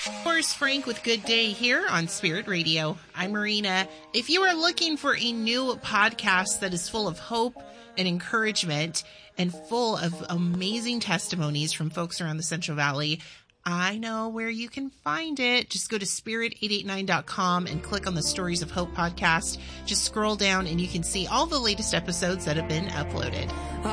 Horace Frank with Good Day here on Spirit Radio. I'm Marina. If you are looking for a new podcast that is full of hope and encouragement and full of amazing testimonies from folks around the Central Valley, I know where you can find it. Just go to spirit889.com and click on the Stories of Hope podcast. Just scroll down and you can see all the latest episodes that have been uploaded.